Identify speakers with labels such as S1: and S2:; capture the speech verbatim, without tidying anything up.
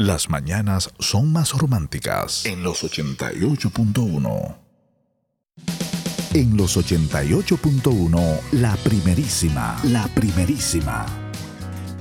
S1: Las mañanas son más románticas en los ochenta y ocho punto uno. En los ochenta y ocho punto uno, la primerísima, la primerísima.